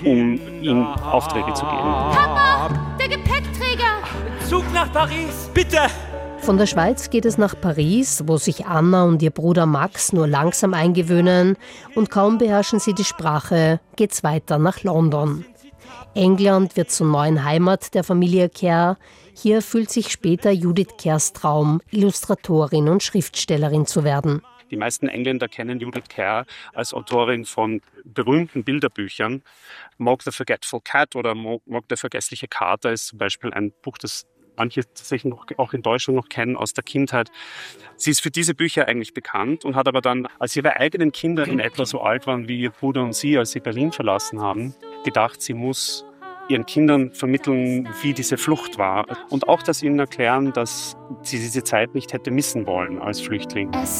um ihm Aufträge zu geben. Papa, der Gepäckträger! Zug nach Paris, bitte! Von der Schweiz geht es nach Paris, wo sich Anna und ihr Bruder Max nur langsam eingewöhnen und kaum beherrschen sie die Sprache, geht's weiter nach London. England wird zur neuen Heimat der Familie Kerr. Hier erfüllt sich später Judith Kerrs Traum, Illustratorin und Schriftstellerin zu werden. Die meisten Engländer kennen Judith Kerr als Autorin von berühmten Bilderbüchern. Mog the Forgetful Cat oder Mog der vergessliche Kater ist zum Beispiel ein Buch, das manche tatsächlich auch in Deutschland noch kennen aus der Kindheit. Sie ist für diese Bücher eigentlich bekannt und hat aber dann, als ihre eigenen Kinder in etwa so alt waren wie ihr Bruder und sie, als sie Berlin verlassen haben, gedacht, sie muss ihren Kindern vermitteln, wie diese Flucht war. Und auch, dass ihnen erklären, dass sie diese Zeit nicht hätte missen wollen als Flüchtling. Es